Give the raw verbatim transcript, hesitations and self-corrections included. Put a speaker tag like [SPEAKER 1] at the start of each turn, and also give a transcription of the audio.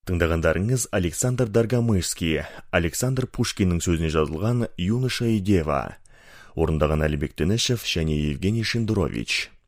[SPEAKER 1] Тыңдағандарыңыз Александр Даргомышский, Александр Пушкиннің сөзіне жазылған «Юноша и дева». Орындаған Әлібек Тінішев және Евгений Шендерович.